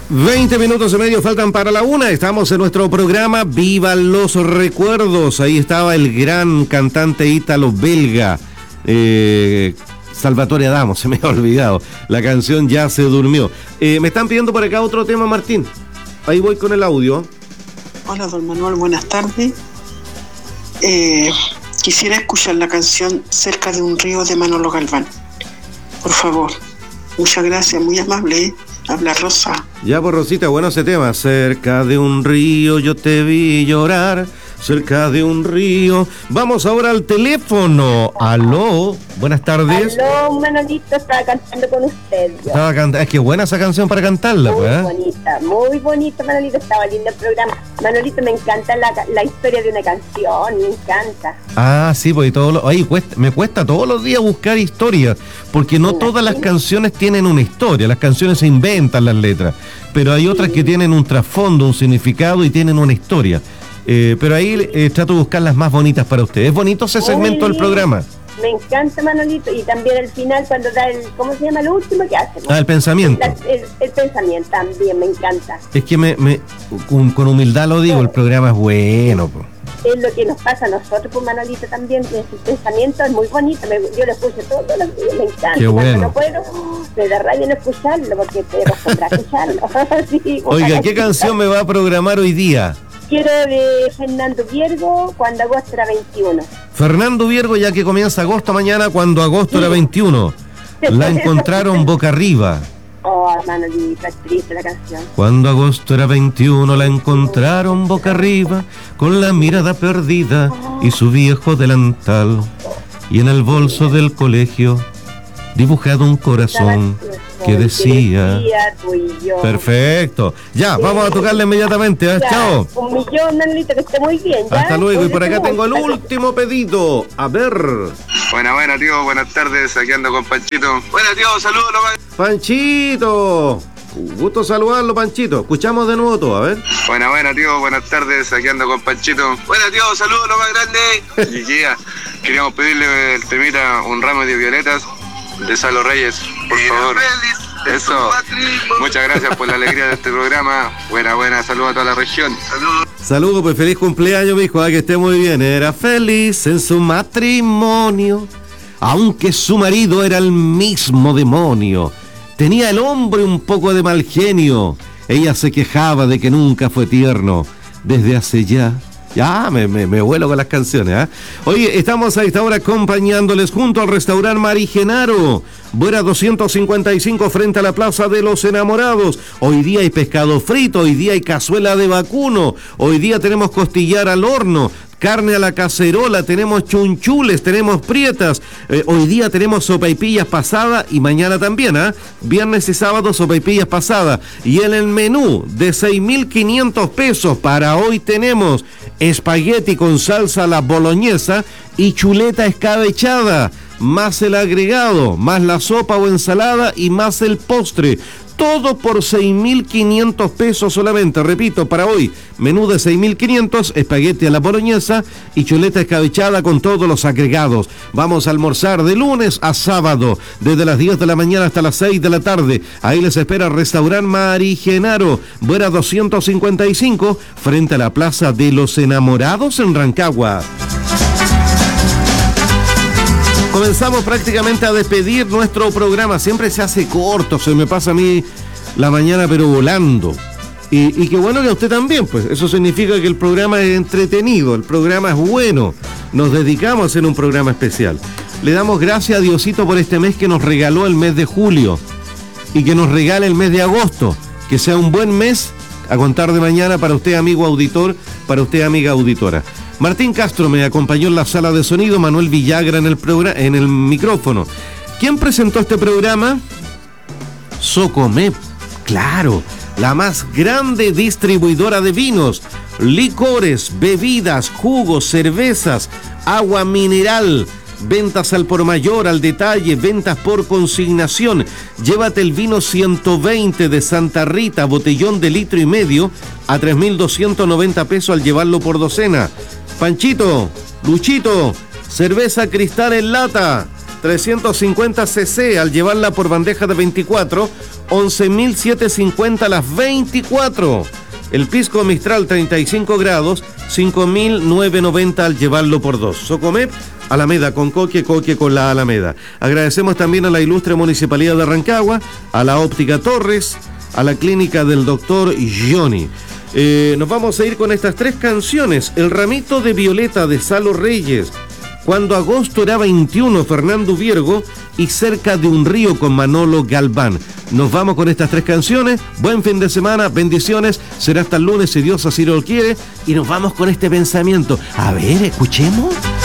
20 minutos y medio faltan para la una. Estamos en nuestro programa Vivan los Recuerdos. Ahí estaba el gran cantante ítalo-belga Salvatore Adamo, se me ha olvidado. La canción Ya se durmió. Me están pidiendo por acá otro tema, Martín. Ahí voy con el audio. Hola, don Manuel, buenas tardes. Quisiera escuchar la canción Cerca de un río de Manolo Galván. Por favor. Muchas gracias, muy amable. Habla Rosa. Ya, por Rosita, bueno ese tema. Cerca de un río yo te vi llorar. Cerca de un río. Vamos ahora al teléfono. Aló, buenas tardes. Aló, Manolito, estaba cantando con usted. Estaba cantando. Es que buena esa canción para cantarla, pues. Muy bonita, Manolito. Estaba lindo el programa. Manolito, me encanta la historia de una canción, me encanta. Ah, sí, pues me cuesta todos los días buscar historias, porque no todas las canciones tienen una historia. Las canciones se inventan las letras, pero hay otras que tienen un trasfondo, un significado y tienen una historia. Pero ahí trato de buscar las más bonitas para ustedes. Es bonito ese segmento del programa. Me encanta, Manolito, y también el final cuando da el, ¿cómo se llama lo último que hace? El pensamiento. El pensamiento también me encanta. Es que con humildad lo digo, el programa es bueno, po. Es lo que nos pasa a nosotros, pues, Manolito, también. El pensamiento es muy bonito, yo lo escucho todos los días, me encanta. Qué bueno. No puedo, me da rabia no escucharlo, porque te acostumbras a escucharlo. Sí, oiga, ¿qué canción me va a programar hoy día? Quiero de Fernando Viergo, Cuando agosto era 21. Fernando Viergo, ya que comienza agosto mañana, Cuando agosto era 21. La encontraron boca arriba. Oh, Manolito, es triste la canción. Cuando agosto era 21, la encontraron boca arriba, con la mirada perdida y su viejo delantal. Y en el bolso del colegio, dibujado un corazón que decía tú y yo. Perfecto. Ya, vamos a tocarle inmediatamente. Ya, chao. Un millón, Manolito, que esté muy bien. ¿ya? Hasta luego. Y por acá tengo el último pedido. A ver. Buena, tío. Buenas tardes. Aquí ando con Panchito. Buena, tío. Saludos, nomás. Panchito. Gusto saludarlo, Panchito. Escuchamos de nuevo todo, a ver. Buena, tío. Buenas tardes. Aquí ando con Panchito. Buena, tío. Saludos, lo más grande. Chiquilla, queríamos pedirle el temita Un ramo de violetas de Salo Reyes, por favor. Eso. Muchas gracias por la alegría de este programa. Buena. Saludos a toda la región. Saludos, pues feliz cumpleaños, mijo. Que esté muy bien. Era feliz en su matrimonio, aunque su marido era el mismo demonio. Tenía el hombre un poco de mal genio. Ella se quejaba de que nunca fue tierno. Desde hace ya me vuelo con las canciones, ¿eh? Oye, estamos a esta hora acompañándoles junto al restaurante Mari Genaro, Buera 255 frente a la Plaza de los Enamorados. Hoy día hay pescado frito, hoy día hay cazuela de vacuno, hoy día tenemos costillar al horno, carne a la cacerola, tenemos chunchules, tenemos prietas, hoy día tenemos sopaipillas pasadas y mañana también, viernes y sábado sopaipillas pasadas. Y en el menú de 6.500 pesos para hoy tenemos espagueti con salsa a la boloñesa y chuleta escabechada, más el agregado, más la sopa o ensalada y más el postre. Todo por 6.500 pesos solamente. Repito, para hoy, menú de 6.500, espagueti a la boloñesa y chuleta escabechada con todos los agregados. Vamos a almorzar de lunes a sábado, desde las 10 de la mañana hasta las 6 de la tarde. Ahí les espera Restaurant Mari Genaro, Buera 255, frente a la Plaza de los Enamorados en Rancagua. Comenzamos prácticamente a despedir nuestro programa. Siempre se hace corto, se me pasa a mí la mañana pero volando. Y qué bueno que a usted también, pues. Eso significa que el programa es entretenido, el programa es bueno. Nos dedicamos a hacer un programa especial. Le damos gracias a Diosito por este mes que nos regaló el mes de julio y que nos regale el mes de agosto. Que sea un buen mes a contar de mañana para usted, amigo auditor, para usted, amiga auditora. Martín Castro me acompañó en la sala de sonido, Manuel Villagra en el micrófono. ¿Quién presentó este programa? Socomep, claro, la más grande distribuidora de vinos, licores, bebidas, jugos, cervezas, agua mineral, ventas al por mayor, al detalle, ventas por consignación. Llévate el vino 120 de Santa Rita, botellón de 1,5 litros, a 3.290 pesos al llevarlo por docena. Panchito, Luchito, cerveza Cristal en lata, 350 cc al llevarla por bandeja de 24, 11.750 las 24. El pisco Mistral 35 grados, 5.990 al llevarlo por 2. Socomep, Alameda con Coque, Coque con la Alameda. Agradecemos también a la ilustre Municipalidad de Rancagua, a la Óptica Torres, a la clínica del doctor Johnny. Nos vamos a ir con estas 3 canciones. El ramito de violeta de Salo Reyes, Cuando agosto era 21, Fernando Viergo, y Cerca de un río con Manolo Galván. Nos vamos con estas 3 canciones. Buen fin de semana, bendiciones. Será hasta el lunes si Dios así lo quiere. Y nos vamos con este pensamiento. A ver, escuchemos.